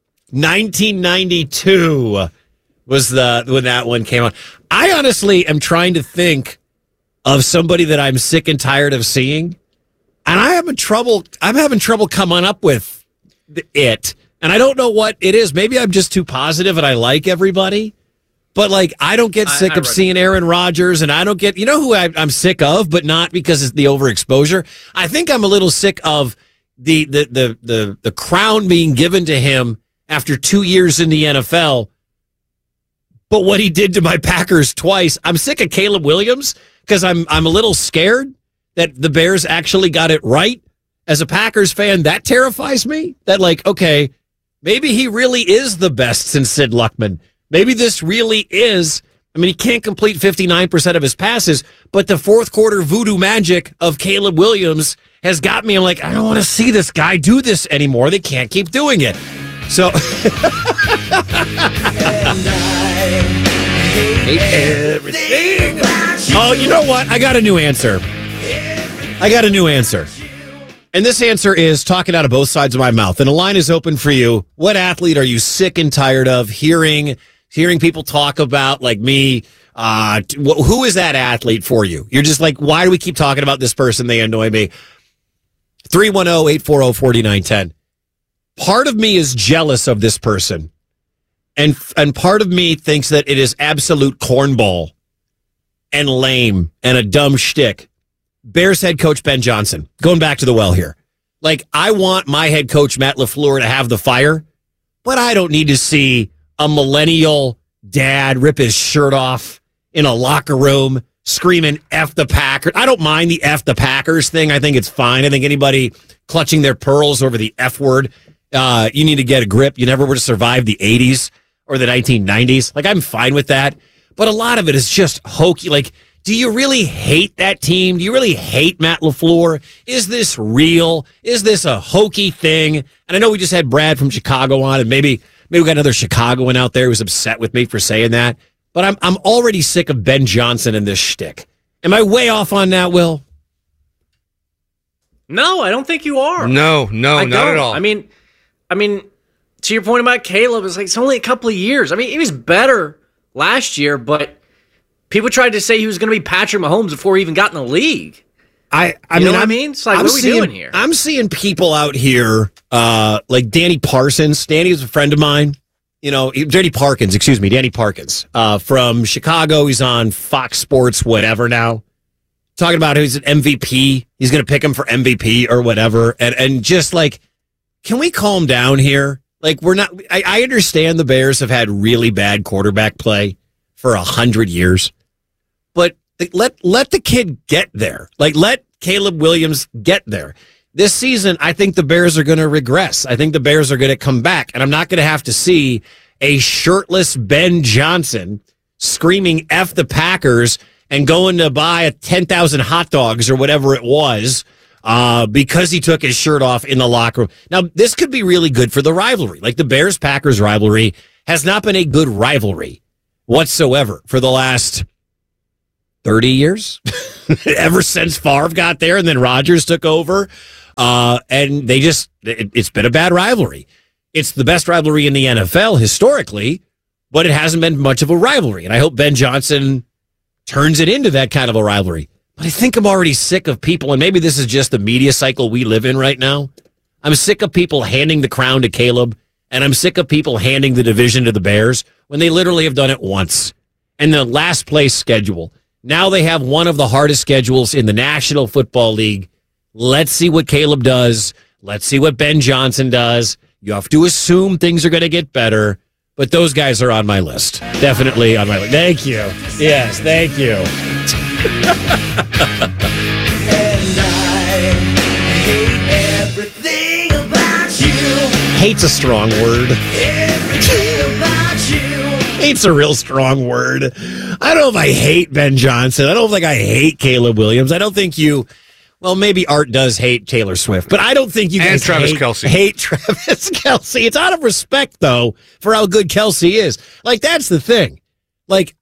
1992 was when that one came out. I honestly am trying to think of somebody that I'm sick and tired of seeing, and I'm having trouble coming up with it, and I don't know what it is. Maybe I'm just too positive and I like everybody, but like I don't get sick of seeing Aaron Rodgers, and I don't get, you know who I'm sick of, but not because it's the overexposure. I think I'm a little sick of the crown being given to him after 2 years in the NFL, but what he did to my Packers twice. I'm sick of Caleb Williams, because I'm a little scared that the Bears actually got it right. As a Packers fan, that terrifies me. That like, okay, maybe he really is the best since Sid Luckman. Maybe this really is. I mean, he can't complete 59% of his passes, but the fourth quarter voodoo magic of Caleb Williams has got me. I'm like, I don't want to see this guy do this anymore. They can't keep doing it. So hate everything. Oh, you know what? I got a new answer. And this answer is talking out of both sides of my mouth. And the line is open for you. What athlete are you sick and tired of hearing people talk about, like me? Who is that athlete for you? You're just like, why do we keep talking about this person? They annoy me. 310-840-4910. Part of me is jealous of this person. And part of me thinks that it is absolute cornball and lame and a dumb shtick. Bears head coach Ben Johnson. Going back to the well here. Like, I want my head coach, Matt LaFleur, to have the fire, but I don't need to see a millennial dad rip his shirt off in a locker room screaming F the Packers. I don't mind the F the Packers thing. I think it's fine. I think anybody clutching their pearls over the F word, you need to get a grip. You never would have survived the 80s or the 1990s. Like, I'm fine with that. But a lot of it is just hokey. Like, do you really hate that team? Do you really hate Matt LaFleur? Is this real? Is this a hokey thing? And I know we just had Brad from Chicago on, and maybe we got another Chicagoan out there who's upset with me for saying that. But I'm already sick of Ben Johnson and this shtick. Am I way off on that, Will? No, I don't think you are. No, not at all. I mean, to your point about Caleb, it's only a couple of years. I mean, he was better last year, but people tried to say he was going to be Patrick Mahomes before he even got in the league. I mean? It's like, what are we doing here? I'm seeing people out here, like Danny Parsons. Danny is a friend of mine. You know, Danny Parkins from Chicago. He's on Fox Sports, whatever now. Talking about who's an MVP. He's going to pick him for MVP or whatever. And just like, can we calm down here? Like, we're not, I understand the Bears have had really bad quarterback play for 100 years, but let the kid get there. Like, let Caleb Williams get there. This season, I think the Bears are going to regress. I think the Bears are going to come back, and I'm not going to have to see a shirtless Ben Johnson screaming F the Packers and going to buy 10,000 hot dogs or whatever it was because he took his shirt off in the locker room. Now, this could be really good for the rivalry. Like the Bears-Packers rivalry has not been a good rivalry whatsoever for the last 30 years, ever since Favre got there and then Rodgers took over. And it's been a bad rivalry. It's the best rivalry in the NFL historically, but it hasn't been much of a rivalry. And I hope Ben Johnson turns it into that kind of a rivalry. But I think I'm already sick of people, and maybe this is just the media cycle we live in right now. I'm sick of people handing the crown to Caleb, and I'm sick of people handing the division to the Bears when they literally have done it once. And the last place schedule. Now they have one of the hardest schedules in the National Football League. Let's see what Caleb does. Let's see what Ben Johnson does. You have to assume things are going to get better, but those guys are on my list. Definitely on my list. Thank you. Yes, thank you. And I hate everything about you. Hate's a strong word. Everything about you. Hate's a real strong word. I don't know if I hate Ben Johnson. I don't think I hate Caleb Williams. I don't think you... Well, maybe Art does hate Taylor Swift, but I don't think you guys hate Travis Kelce. It's out of respect, though, for how good Kelce is. Like, that's the thing. Like,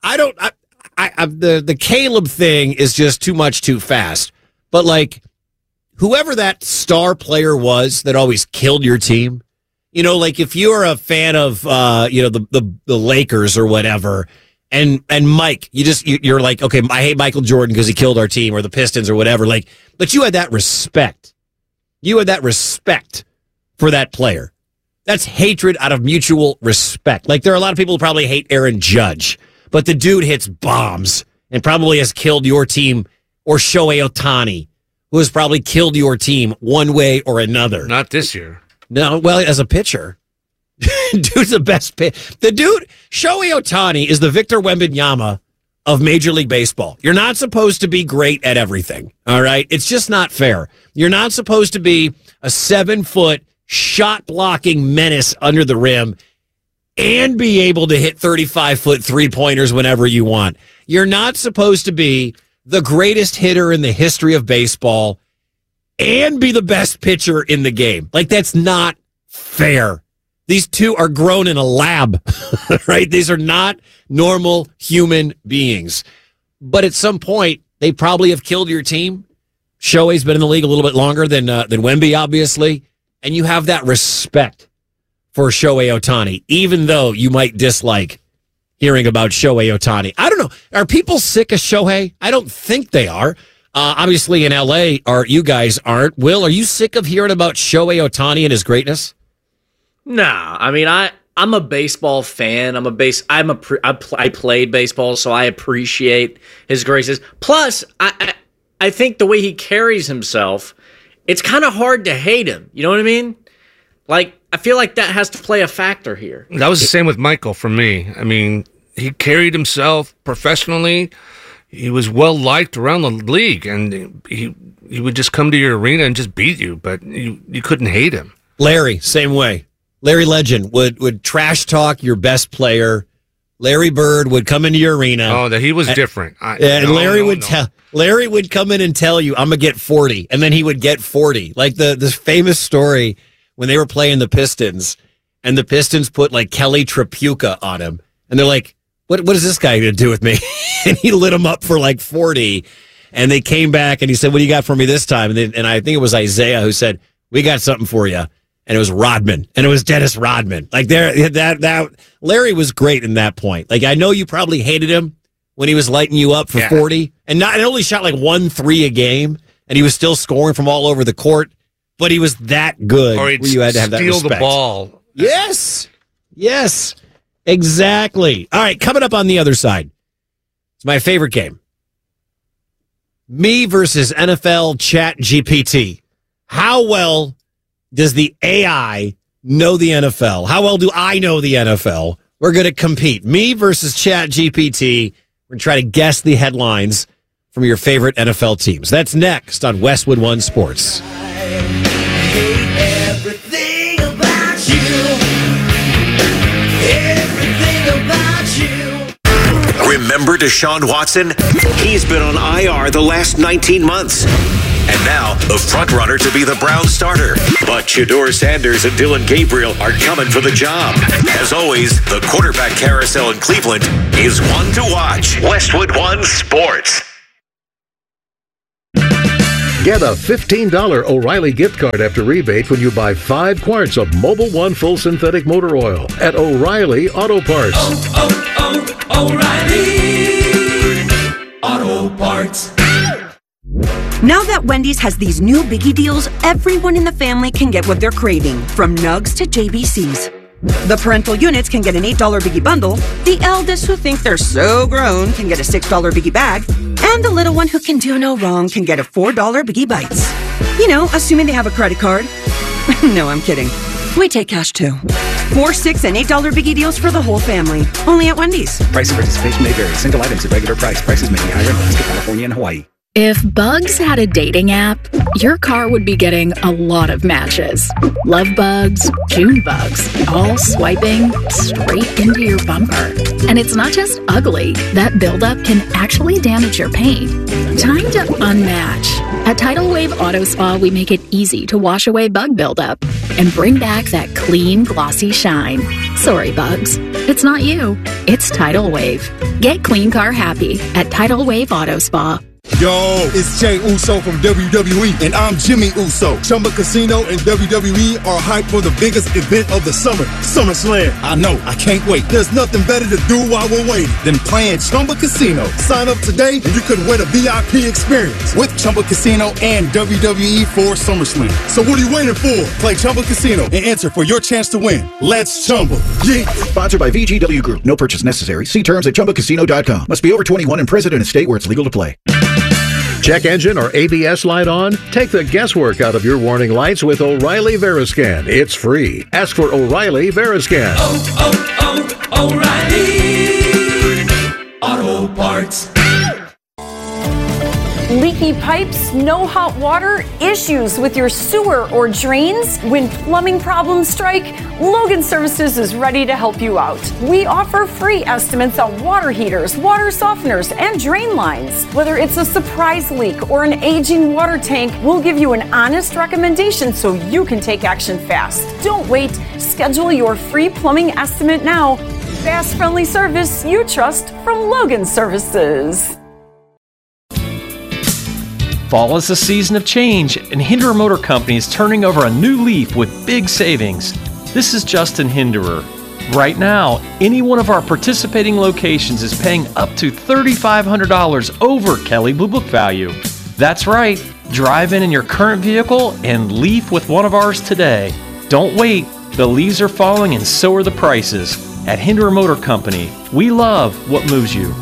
the Caleb thing is just too much too fast. But, like, whoever that star player was that always killed your team, you know, like if you're a fan of, the Lakers or whatever, and Mike, you're like, okay, I hate Michael Jordan because he killed our team, or the Pistons or whatever. Like, but you had that respect. You had that respect for that player. That's hatred out of mutual respect. Like, there are a lot of people who probably hate Aaron Judge, but the dude hits bombs and probably has killed your team, or Shohei Ohtani, who has probably killed your team one way or another. Not this year. No, well, as a pitcher. Dude's the best pitch. The dude, Shohei Ohtani, is the Victor Wembanyama of Major League Baseball. You're not supposed to be great at everything, all right? It's just not fair. You're not supposed to be a 7-foot shot-blocking menace under the rim and be able to hit 35-foot three-pointers whenever you want. You're not supposed to be the greatest hitter in the history of baseball and be the best pitcher in the game. Like, that's not fair. These two are grown in a lab, right? These are not normal human beings. But at some point, they probably have killed your team. Shohei's been in the league a little bit longer than Wemby, obviously. And you have that respect for Shohei Ohtani, even though you might dislike hearing about Shohei Ohtani. I don't know. Are people sick of Shohei? I don't think they are. Obviously, in L.A., you guys aren't. Will, are you sick of hearing about Shohei Ohtani and his greatness? Nah, I mean, I'm a baseball fan. I played baseball, so I appreciate his graces. Plus, I think the way he carries himself, it's kind of hard to hate him. You know what I mean? Like, I feel like that has to play a factor here. That was the same with Michael for me. I mean, he carried himself professionally. He was well liked around the league, and he would just come to your arena and just beat you, but you couldn't hate him. Larry, same way. Larry Legend would trash talk your best player. Larry Bird would come into your arena. Oh, that he was different. Larry would come in and tell you, "I'm gonna get 40," and then he would get 40. Like this famous story when they were playing the Pistons, and the Pistons put like Kelly Tripucka on him, and they're like, "What is this guy gonna do with me?" And he lit him up for like 40. And they came back and he said, "What do you got for me this time?" And I think it was Isaiah who said, "We got something for you." And it was Rodman, and it was Dennis Rodman. Like that Larry was great in that point. Like, I know you probably hated him when he was lighting you up for 40, and only shot like 1 3 a game, and he was still scoring from all over the court. But he was that good. Or he'd you had to have that steal respect. the ball. Yes, exactly. All right, coming up on the other side, it's my favorite game. Me versus NFL Chat GPT. How well does the AI know the NFL? How well do I know the NFL? We're going to compete. Me versus Chat GPT. We're going to try to guess the headlines from your favorite NFL teams. That's next on Westwood One Sports. Everything about you. Everything about you. Remember Deshaun Watson? He's been on IR the last 19 months. And now, the frontrunner to be the Browns starter. But Shedeur Sanders and Dylan Gabriel are coming for the job. As always, the quarterback carousel in Cleveland is one to watch. Westwood One Sports. Get a $15 O'Reilly gift card after rebate when you buy 5 quarts of Mobil 1 full synthetic motor oil at O'Reilly Auto Parts. O'Reilly Auto Parts. Now that Wendy's has these new biggie deals, everyone in the family can get what they're craving, from Nugs to JBCs. The parental units can get an $8 biggie bundle, the eldest who think they're so grown can get a $6 biggie bag, and the little one who can do no wrong can get a $4 biggie bites. You know, assuming they have a credit card. No, I'm kidding. We take cash too. 4, $6, and $8 biggie deals for the whole family. Only at Wendy's. Price and participation may vary. Single items at regular price. Prices may be higher in Alaska, California, and Hawaii. If Bugs had a dating app, your car would be getting a lot of matches. Love bugs, June bugs, all swiping straight into your bumper. And it's not just ugly. That buildup can actually damage your paint. Time to unmatch. At Tidal Wave Auto Spa, we make it easy to wash away bug buildup and bring back that clean, glossy shine. Sorry, bugs. It's not you. It's Tidal Wave. Get clean car happy at Tidal Wave Auto Spa. Yo, it's Jey Uso from WWE, and I'm Jimmy Uso. Chumba Casino and WWE are hyped for the biggest event of the summer, SummerSlam. I know, I can't wait. There's nothing better to do while we're waiting than playing Chumba Casino. Sign up today and you could win a VIP experience with Chumba Casino and WWE for SummerSlam. So what are you waiting for? Play Chumba Casino and enter for your chance to win. Let's Chumba. Yeah. Sponsored by VGW Group. No purchase necessary. See terms at ChumbaCasino.com. Must be over 21 and present in a state where it's legal to play. Check engine or ABS light on? Take the guesswork out of your warning lights with O'Reilly Veriscan. It's free. Ask for O'Reilly Veriscan. O'Reilly Auto Parts. Leaky pipes, no hot water, issues with your sewer or drains? When plumbing problems strike, Logan Services is ready to help you out. We offer free estimates on water heaters, water softeners, and drain lines. Whether it's a surprise leak or an aging water tank, we'll give you an honest recommendation so you can take action fast. Don't wait. Schedule your free plumbing estimate now. Fast, friendly service you trust from Logan Services. Fall is a season of change, and Hinderer Motor Company is turning over a new leaf with big savings. This is Justin Hinderer. Right now, any one of our participating locations is paying up to $3,500 over Kelley Blue Book value. That's right. Drive in your current vehicle and leaf with one of ours today. Don't wait. The leaves are falling and so are the prices. At Hinderer Motor Company, we love what moves you.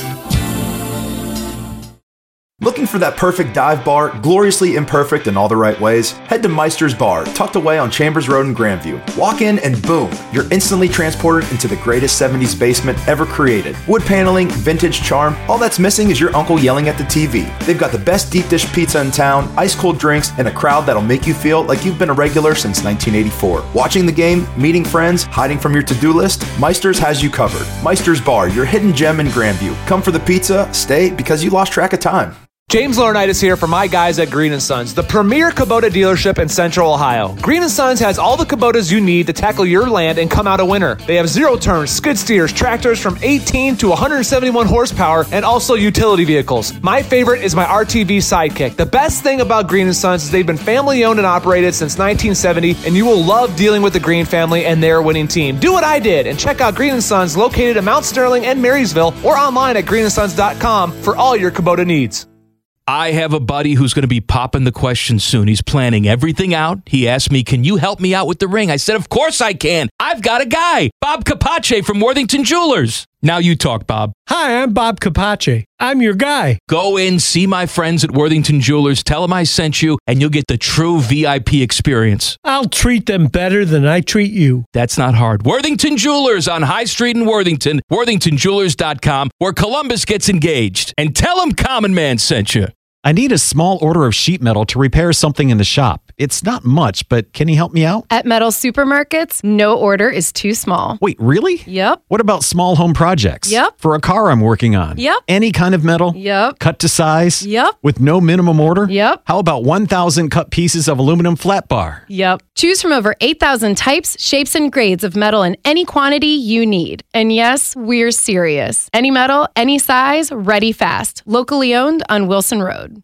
Looking for that perfect dive bar, gloriously imperfect in all the right ways? Head to Meister's Bar, tucked away on Chambers Road in Grandview. Walk in and boom, you're instantly transported into the greatest 70s basement ever created. Wood paneling, vintage charm, all that's missing is your uncle yelling at the TV. They've got the best deep dish pizza in town, ice cold drinks, and a crowd that'll make you feel like you've been a regular since 1984. Watching the game, meeting friends, hiding from your to-do list, Meister's has you covered. Meister's Bar, your hidden gem in Grandview. Come for the pizza, stay because you lost track of time. James Laurinaitis here for my guys at Green & Sons, the premier Kubota dealership in Central Ohio. Green & Sons has all the Kubotas you need to tackle your land and come out a winner. They have zero-turn skid steers, tractors from 18 to 171 horsepower, and also utility vehicles. My favorite is my RTV Sidekick. The best thing about Green & Sons is they've been family-owned and operated since 1970, and you will love dealing with the Green family and their winning team. Do what I did and check out Green & Sons located in Mount Sterling and Marysville or online at greenandsons.com for all your Kubota needs. I have a buddy who's going to be popping the question soon. He's planning everything out. He asked me, can you help me out with the ring? I said, of course I can. I've got a guy, Bob Capace from Worthington Jewelers. Now you talk, Bob. Hi, I'm Bob Capace. I'm your guy. Go in, see my friends at Worthington Jewelers, tell them I sent you, and you'll get the true VIP experience. I'll treat them better than I treat you. That's not hard. Worthington Jewelers on High Street in Worthington, worthingtonjewelers.com, where Columbus gets engaged. And tell them Common Man sent you. I need a small order of sheet metal to repair something in the shop. It's not much, but can you help me out? At Metal Supermarkets, no order is too small. Wait, really? Yep. What about small home projects? Yep. For a car I'm working on? Yep. Any kind of metal? Yep. Cut to size? Yep. With no minimum order? Yep. How about 1,000 cut pieces of aluminum flat bar? Yep. Choose from over 8,000 types, shapes, and grades of metal in any quantity you need. And yes, we're serious. Any metal, any size, ready fast. Locally owned on Wilson Road.